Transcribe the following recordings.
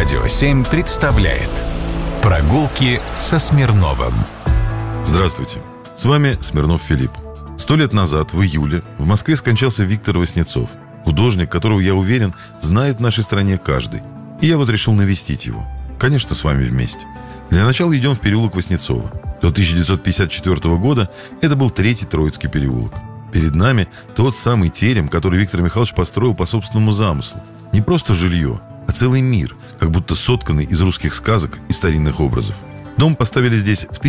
Радио 7 представляет «Прогулки со Смирновым». Здравствуйте, с вами Смирнов Филипп. 100 лет назад, в июле, в Москве скончался Виктор Васнецов, художник, которого, я уверен, знает в нашей стране каждый. И я вот решил навестить его. Конечно, с вами вместе. Для начала идем в переулок Васнецова. До 1954 года это был Третий Троицкий переулок. Перед нами тот самый терем, который Виктор Михайлович построил по собственному замыслу. Не просто жилье, а целый мир, как будто сотканный из русских сказок и старинных образов. Дом поставили здесь в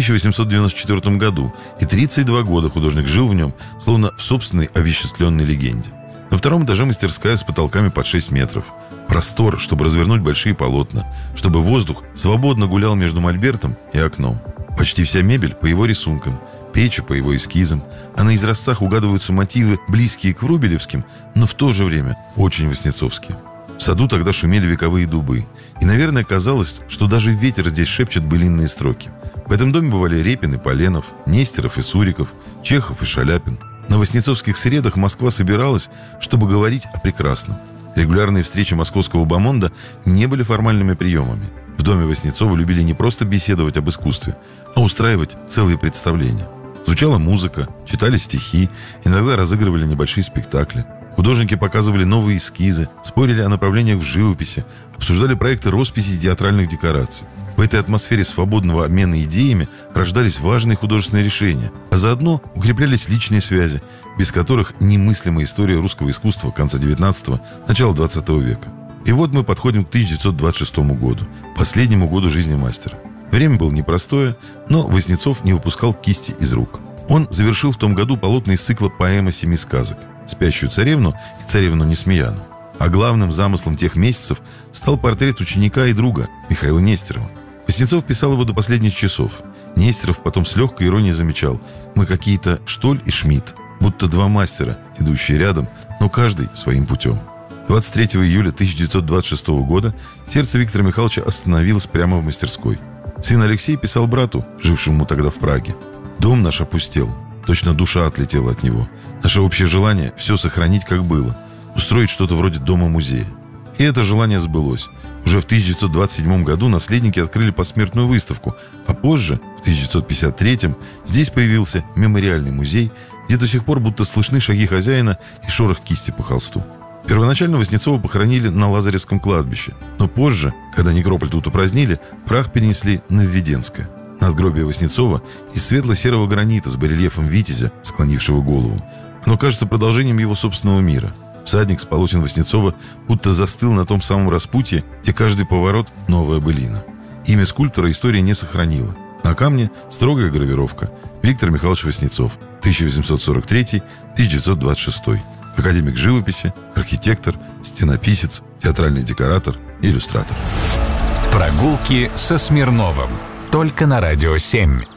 1894 году, и 32 года художник жил в нем, словно в собственной овеществленной легенде. На втором этаже мастерская с потолками под 6 метров. Простор, чтобы развернуть большие полотна, чтобы воздух свободно гулял между мольбертом и окном. Почти вся мебель по его рисункам, печи по его эскизам, а на изразцах угадываются мотивы, близкие к врубелевским, но в то же время очень васнецовские. В саду тогда шумели вековые дубы, и, наверное, казалось, что даже ветер здесь шепчет былинные строки. В этом доме бывали Репин и Поленов, Нестеров и Суриков, Чехов и Шаляпин. На васнецовских средах Москва собиралась, чтобы говорить о прекрасном. Регулярные встречи московского бомонда не были формальными приемами. В доме Васнецова любили не просто беседовать об искусстве, а устраивать целые представления. Звучала музыка, читали стихи, иногда разыгрывали небольшие спектакли. Художники показывали новые эскизы, спорили о направлениях в живописи, обсуждали проекты росписи и театральных декораций. В этой атмосфере свободного обмена идеями рождались важные художественные решения, а заодно укреплялись личные связи, без которых немыслима история русского искусства конца XIX – начала XX века. И вот мы подходим к 1926 году, последнему году жизни мастера. Время было непростое, но Васнецов не выпускал кисти из рук. Он завершил в том году полотна из цикла «Поэма семи сказок» «Спящую царевну» и «Царевну Несмеяну». А главным замыслом тех месяцев стал портрет ученика и друга Михаила Нестерова. Васнецов писал его до последних часов. Нестеров потом с легкой иронией замечал: «Мы какие-то Штоль и Шмидт, будто два мастера, идущие рядом, но каждый своим путем». 23 июля 1926 года сердце Виктора Михайловича остановилось прямо в мастерской. Сын Алексей писал брату, жившему тогда в Праге: «Дом наш опустел, точно душа отлетела от него. Наше общее желание – все сохранить, как было, устроить что-то вроде дома-музея». И это желание сбылось. Уже в 1927 году наследники открыли посмертную выставку, а позже, в 1953, здесь появился мемориальный музей, где до сих пор будто слышны шаги хозяина и шорох кисти по холсту. Первоначально Васнецова похоронили на Лазаревском кладбище, но позже, когда некрополь тут упразднили, прах перенесли на Введенское. Надгробие Васнецова из светло-серого гранита с барельефом витязя, склонившего голову. Оно кажется продолжением его собственного мира. Всадник с полотен Васнецова будто застыл на том самом распутье, где каждый поворот – новая былина. Имя скульптора история не сохранила. На камне строгая гравировка: Виктор Михайлович Васнецов, 1843-1926. Академик живописи, архитектор, стенописец, театральный декоратор, иллюстратор. «Прогулки со Смирновым» только на Радио 7.